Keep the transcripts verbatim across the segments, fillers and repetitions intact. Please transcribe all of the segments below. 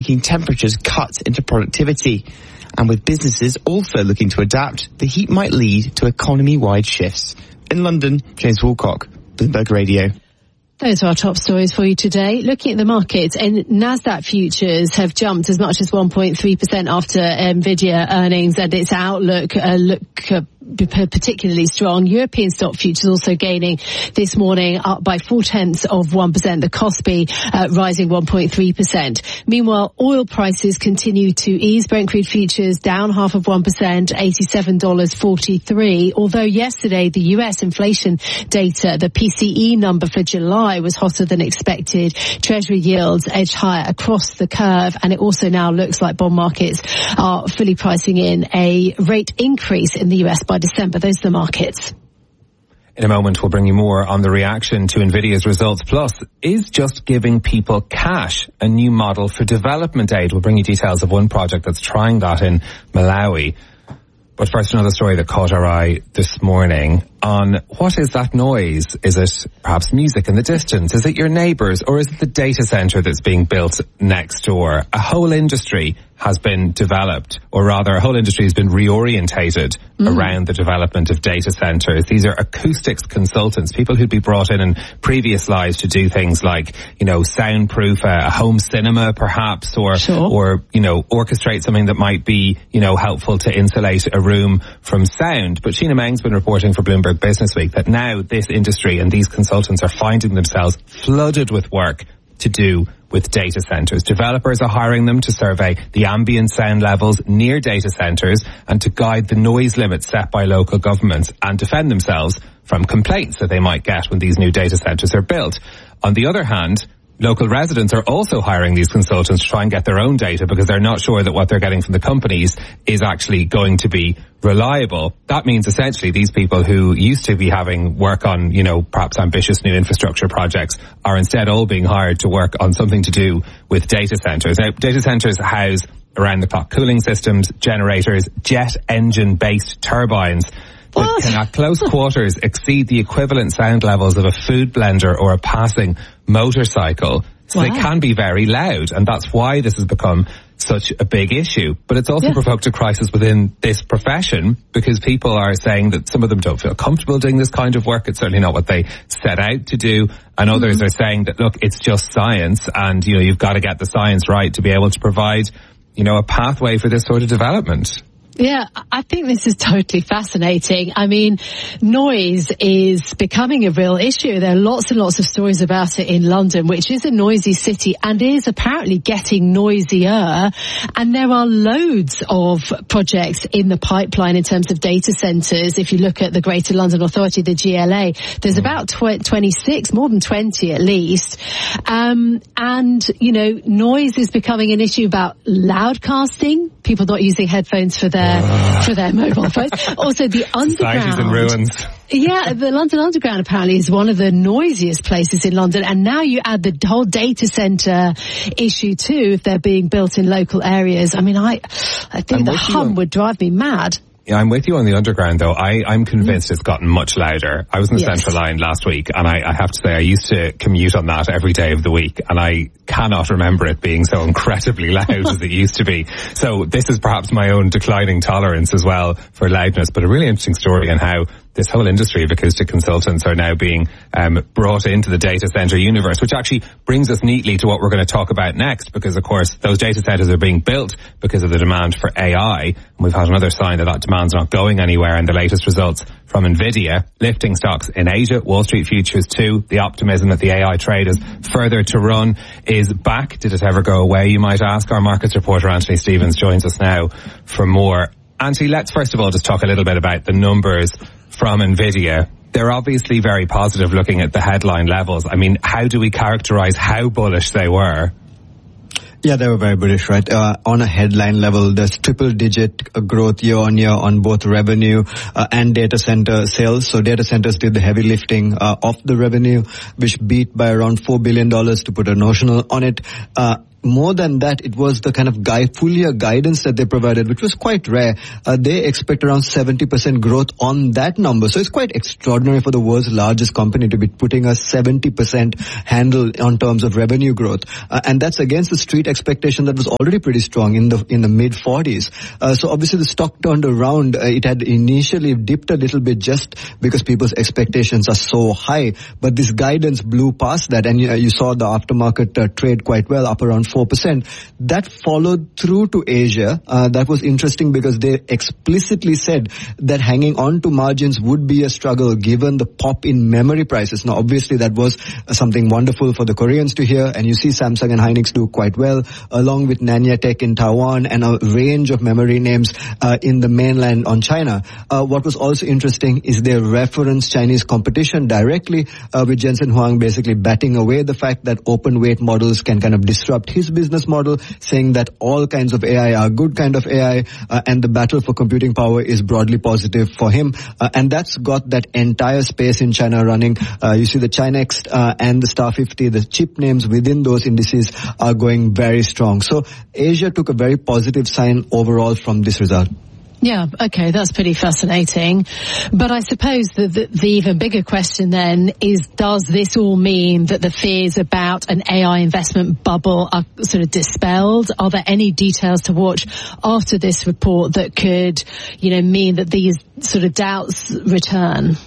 making temperatures cut into productivity. And with businesses also looking to adapt, the heat might lead to economy-wide shifts. In London, James Woolcock, Bloomberg Radio. Those are our top stories for you today. Looking at the markets, and Nasdaq futures have jumped as much as one point three percent after Nvidia earnings, and its outlook uh, look uh, particularly strong. European stock futures also gaining this morning, up by four tenths of one percent. The Kospi uh, rising one point three percent. Meanwhile, oil prices continue to ease. Brent crude futures down half of one percent, eighty-seven dollars forty-three. Although yesterday the U S inflation data, the P C E number for July, was hotter than expected. Treasury yields edged higher across the curve, and it also now looks like bond markets are fully pricing in a rate increase in the U S by December. Those are the markets. In a moment, we'll bring you more on the reaction to Nvidia's results. Plus, is just giving people cash a new model for development aid? We'll bring you details of one project that's trying that in Malawi. But first, another story that caught our eye this morning on what is that noise? Is it perhaps music in the distance? Is it your neighbours? Or is it the data centre that's being built next door? A whole industry has been developed, or rather a whole industry has been reorientated mm. around the development of data centres. These are acoustics consultants, people who'd be brought in in previous lives to do things like, you know, soundproof a, a home cinema perhaps, or, sure. or, you know, orchestrate something that might be, you know, helpful to insulate a room from sound. But Sheena Meng's been reporting for Bloomberg Business Week that now this industry and these consultants are finding themselves flooded with work to do with data centres. Developers are hiring them to survey the ambient sound levels near data centres and to guide the noise limits set by local governments and defend themselves from complaints that they might get when these new data centres are built. On the other hand, local residents are also hiring these consultants to try and get their own data because they're not sure that what they're getting from the companies is actually going to be reliable. That means essentially these people who used to be having work on, you know, perhaps ambitious new infrastructure projects are instead all being hired to work on something to do with data centres. Now, data centres house around-the-clock cooling systems, generators, jet engine-based turbines that can at close quarters exceed the equivalent sound levels of a food blender or a passing motorcycle. So wow. They can be very loud, and that's why this has become such a big issue. But it's also yeah. provoked a crisis within this profession because people are saying that some of them don't feel comfortable doing this kind of work. It's certainly not what they set out to do. And others mm-hmm. are saying that, look, it's just science, and, you know, you've got to get the science right to be able to provide, you know, a pathway for this sort of development. Yeah, I think this is totally fascinating. I mean, noise is becoming a real issue. There are lots and lots of stories about it in London, which is a noisy city and is apparently getting noisier. And there are loads of projects in the pipeline in terms of data centres. If you look at the Greater London Authority, the G L A, there's about twenty-six, more than twenty at least. Um, and, you know, noise is becoming an issue about loudcasting, people not using headphones for their for their mobile phones. Also, the underground. Society's in ruins. Yeah, the London Underground apparently is one of the noisiest places in London. And now you add the whole data centre issue too, if they're being built in local areas. I mean, I, I think the hum would drive me mad. Yeah, I'm with you on the Underground, though. I, I'm convinced mm. it's gotten much louder. I was in the yes. Central Line last week, and I, I have to say I used to commute on that every day of the week, and I cannot remember it being so incredibly loud as it used to be. So this is perhaps my own declining tolerance as well for loudness, but a really interesting story on how this whole industry of acoustic consultants are now being um, brought into the data center universe, which actually brings us neatly to what we're going to talk about next, because, of course, those data centers are being built because of the demand for A I. And we've had another sign that that demand's not going anywhere in the latest results from Nvidia, lifting stocks in Asia, Wall Street futures too. The optimism that the A I trade is further to run is back. Did it ever go away, you might ask? Our markets reporter, Anthony Stevens, joins us now for more. Anthony, let's first of all just talk a little bit about the numbers from Nvidia. They're obviously very positive looking at the headline levels. I mean, how do we characterize how bullish they were? Yeah, they were very bullish, right? Uh, on a headline level, there's triple-digit growth year-on-year on both revenue uh, and data center sales. So data centers did the heavy lifting uh, of the revenue, which beat by around four billion dollars to put a notional on it. Uh, more than that, it was the kind of guide, full year guidance that they provided, which was quite rare. Uh, they expect around seventy percent growth on that number. So it's quite extraordinary for the world's largest company to be putting a seventy percent handle on terms of revenue growth. Uh, and that's against the street expectation that was already pretty strong in the in the mid forties. Uh, so obviously the stock turned around. Uh, it had initially dipped a little bit just because people's expectations are so high. But this guidance blew past that, and you, you saw the aftermarket uh, trade quite well, up around four percent. That followed through to Asia. Uh, that was interesting because they explicitly said that hanging on to margins would be a struggle given the pop in memory prices. Now, obviously, that was uh, something wonderful for the Koreans to hear, and you see Samsung and Hynix do quite well, along with Nanya Tech in Taiwan and a range of memory names uh, in the mainland on China. Uh, what was also interesting is they referenced Chinese competition directly, uh, with Jensen Huang basically batting away the fact that open weight models can kind of disrupt his business model, saying that all kinds of A I are good kind of A I, uh, and the battle for computing power is broadly positive for him. Uh, and that's got that entire space in China running. Uh, you see the Chinext uh, and the Star fifty, the chip names within those indices are going very strong. So Asia took a very positive sign overall from this result. Yeah, okay, that's pretty fascinating. But I suppose the, the, the even bigger question then is, does this all mean that the fears about an A I investment bubble are sort of dispelled? Are there any details to watch after this report that could, you know, mean that these sort of doubts return?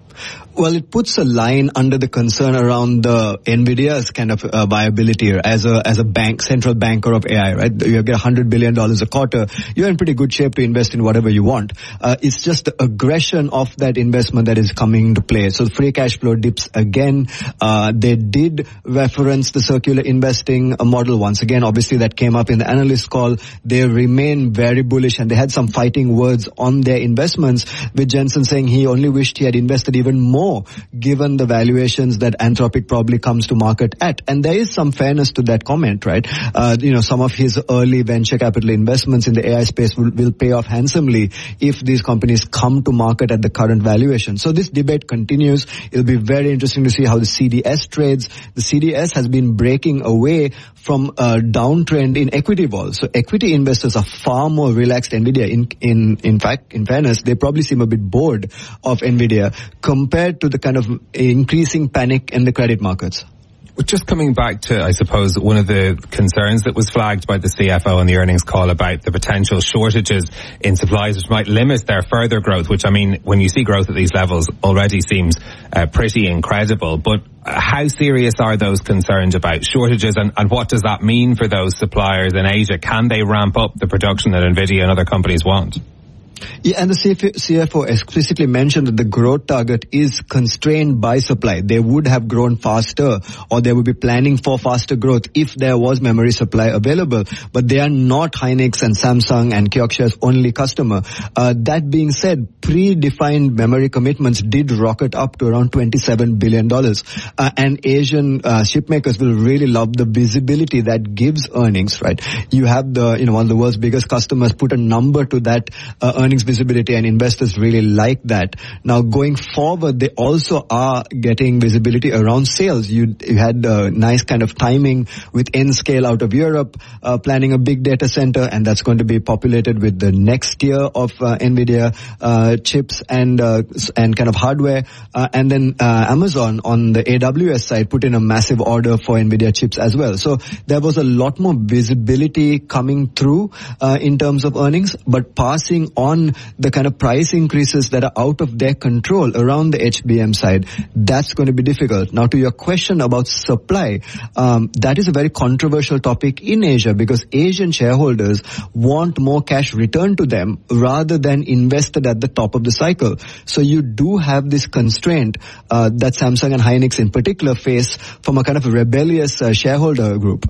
Well, it puts a line under the concern around the NVIDIA's kind of uh, viability as a as a bank, central banker of A I, right? You get one hundred billion dollars a quarter. You're in pretty good shape to invest in whatever you want. Uh, it's just the aggression of that investment that is coming into play. So the free cash flow dips again. Uh, they did reference the circular investing model once again. Obviously, that came up in the analyst call. They remain very bullish, and they had some fighting words on their investments, with Jensen saying he only wished he had invested even more, given the valuations that Anthropic probably comes to market at. And there is some fairness to that comment, right? Uh, you know, some of his early venture capital investments in the A I space will, will pay off handsomely if these companies come to market at the current valuation. So this debate continues. It'll be very interesting to see how the C D S trades. The C D S has been breaking away from a downtrend in equity vol. So equity investors are far more relaxed NVIDIA. In, in, in fact, in fairness, they probably seem a bit bored of NVIDIA compared to the kind of increasing panic in the credit markets. Just coming back to, I suppose, one of the concerns that was flagged by the C F O on the earnings call about the potential shortages in supplies, which might limit their further growth, which, I mean, when you see growth at these levels, already seems uh, pretty incredible. But how serious are those concerns about shortages, and, and what does that mean for those suppliers in Asia? Can they ramp up the production that NVIDIA and other companies want? Yeah, and the C F O explicitly mentioned that the growth target is constrained by supply. They would have grown faster, or they would be planning for faster growth if there was memory supply available. But they are not Hynix and Samsung and Kioxia's only customer. Uh, that being said, predefined memory commitments did rocket up to around twenty-seven billion dollars. Uh, and Asian uh, chipmakers will really love the visibility that gives earnings, right? You have the, you know, one of the world's biggest customers put a number to that uh, earnings visibility, and investors really like that. Now, going forward, they also are getting visibility around sales. You, you had a nice kind of timing with N-Scale out of Europe, uh, planning a big data center, and that's going to be populated with the next tier of uh, NVIDIA uh, chips and uh, and kind of hardware. Uh, and then uh, Amazon on the A W S side put in a massive order for NVIDIA chips as well. So there was a lot more visibility coming through uh, in terms of earnings, but passing on the kind of price increases that are out of their control around the H B M side, that's going to be difficult. Now, to your question about supply, um, that is a very controversial topic in Asia, because Asian shareholders want more cash returned to them rather than invested at the top of the cycle. So you do have this constraint uh, that Samsung and Hynix in particular face from a kind of rebellious uh, shareholder group.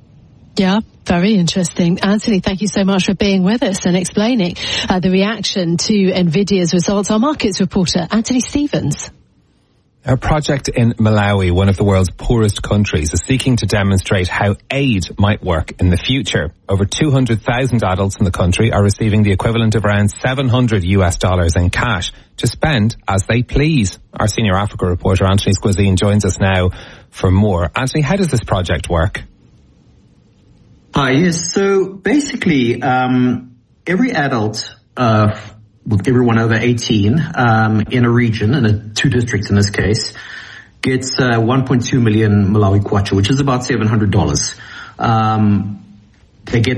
Yeah, very interesting. Anthony, thank you so much for being with us and explaining uh, the reaction to NVIDIA's results. Our markets reporter, Anthony Stevens. A project in Malawi, one of the world's poorest countries, is seeking to demonstrate how aid might work in the future. Over two hundred thousand adults in the country are receiving the equivalent of around seven hundred US dollars in cash to spend as they please. Our senior Africa reporter, Anthony Squizine, joins us now for more. Anthony, how does this project work? Hi, yes. So basically, um, every adult, uh, with everyone over eighteen, um, in a region, in a, two districts in this case, gets, uh, one point two million Malawi kwacha, which is about seven hundred dollars. Um, they get